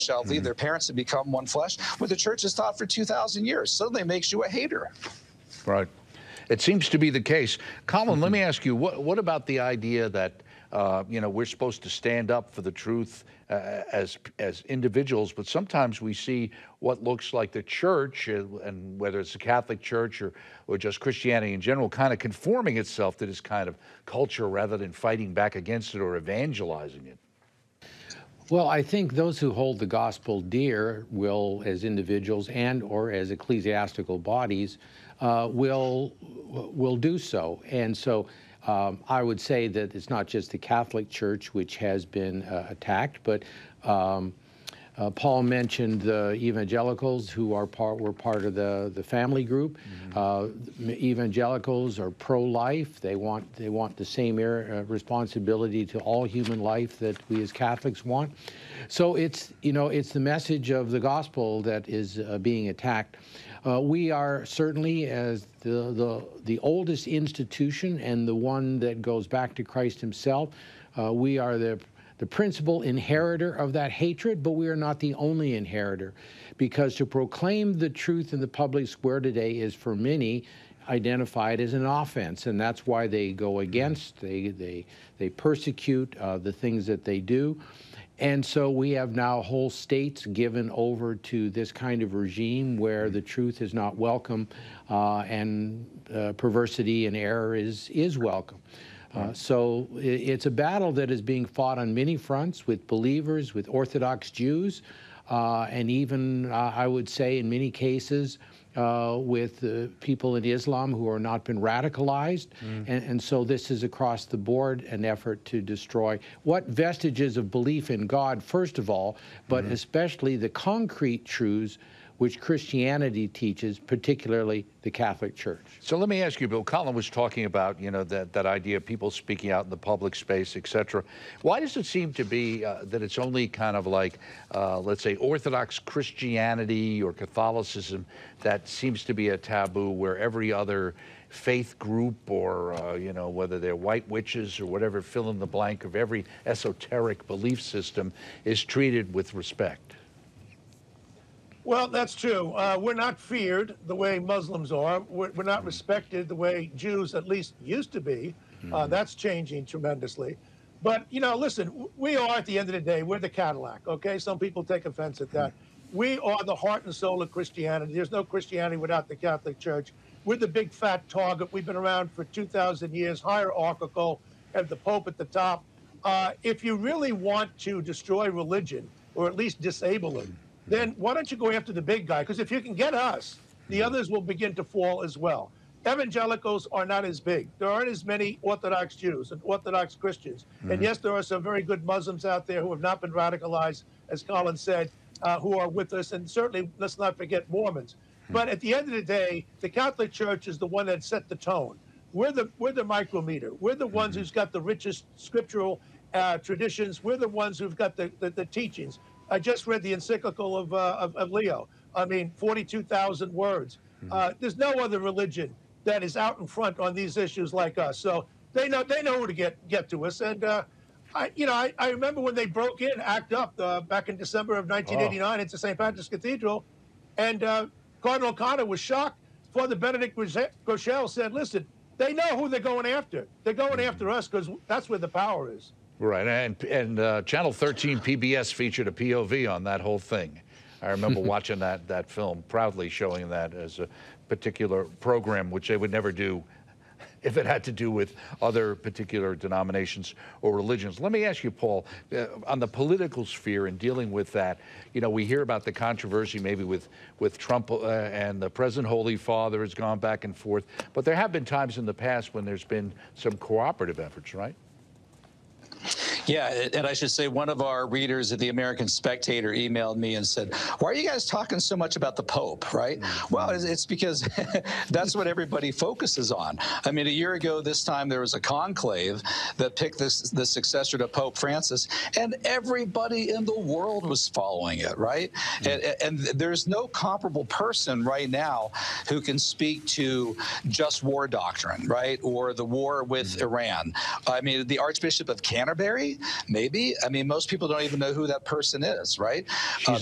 shall leave their parents and become one flesh, what the church has taught for 2,000 years. Suddenly makes you a hater. Right. It seems to be the case. Colin, let me ask you, what about the idea that, you know, we're supposed to stand up for the truth as individuals, but sometimes we see what looks like the church, and whether it's the Catholic Church or just Christianity in general, kind of conforming itself to this kind of culture rather than fighting back against it or evangelizing it? Well, I think those who hold the gospel dear will, as individuals and or as ecclesiastical bodies, will do so. And so I would say that it's not just the Catholic Church which has been attacked, but Paul mentioned the evangelicals who were part of the family group. Evangelicals are pro-life. They want the same responsibility to all human life that we as Catholics want. So it's, you know, it's the message of the gospel that is being attacked. We are certainly, as the oldest institution and the one that goes back to Christ himself, we are the principal inheritor of that hatred, but we are not the only inheritor, because to proclaim the truth in the public square today is for many identified as an offense, and that's why they go against, they persecute the things that they do. And so we have now whole states given over to this kind of regime where the truth is not welcome, and perversity and error is welcome. So it's a battle that is being fought on many fronts with believers, with Orthodox Jews, and even, I would say, in many cases, with people in Islam who are not been radicalized. And so this is across the board an effort to destroy what vestiges of belief in God, first of all, but especially the concrete truths which Christianity teaches, particularly the Catholic Church. So let me ask you, Bill, Colin was talking about, you know, that idea of people speaking out in the public space, etc. Why does it seem to be that it's only kind of like, let's say, Orthodox Christianity or Catholicism that seems to be a taboo, where every other faith group or, you know, whether they're white witches or whatever, fill in the blank of every esoteric belief system is treated with respect? Well, that's true. We're not feared the way Muslims are. We're not respected the way Jews at least used to be. That's changing tremendously. But, you know, listen, we are, at the end of the day, we're the Cadillac, okay? Some people take offense at that. We are the heart and soul of Christianity. There's no Christianity without the Catholic Church. We're the big fat target. We've been around for 2,000 years, hierarchical, have the Pope at the top. If you really want to destroy religion, or at least disable it, then why don't you go after the big guy? Because if you can get us, the others will begin to fall as well. Evangelicals are not as big. There aren't as many Orthodox Jews and Orthodox Christians. And yes, there are some very good Muslims out there who have not been radicalized, as Colin said, who are with us. And certainly, let's not forget Mormons. But at the end of the day, the Catholic Church is the one that set the tone. We're the micrometer. We're the ones who's got the richest scriptural traditions. We're the ones who've got the teachings. I just read the encyclical of Leo. I mean, 42,000 words. There's no other religion that is out in front on these issues like us. So they know who to get to us. And I remember when they broke in, ACT UP, back in December of 1989 into St. Patrick's Cathedral, and Cardinal O'Connor was shocked. Father Benedict Groeschel said, "Listen, they know who they're going after. They're going after us because that's where the power is." Right, and Channel 13 PBS featured a POV on that whole thing. I remember watching that film, proudly showing that as a particular program, which they would never do if it had to do with other particular denominations or religions. Let me ask you, Paul, on the political sphere and dealing with that, you know, we hear about the controversy maybe with Trump and the President Holy Father has gone back and forth, but there have been times in the past when there's been some cooperative efforts, right? Yeah, and I should say one of our readers at the American Spectator emailed me and said, "Why are you guys talking so much about the Pope?" Right? Well, it's because that's what everybody focuses on. I mean, a year ago this time there was a conclave that picked the successor to Pope Francis, and everybody in the world was following it, right? And there's no comparable person right now who can speak to just war doctrine, right, or the war with Iran. I mean, the Archbishop of Canterbury Maybe. I mean, most people don't even know who that person is, right?